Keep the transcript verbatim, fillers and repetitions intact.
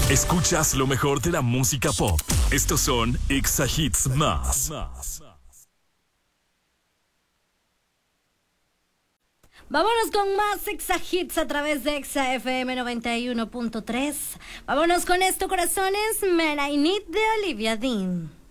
Escuchas lo mejor de la música pop. Estos son Exa Hits Más. Vámonos con más Exa Hits a través de Exa F M noventa y uno punto tres. Vámonos con esto, corazones. Man I Need de Olivia Dean.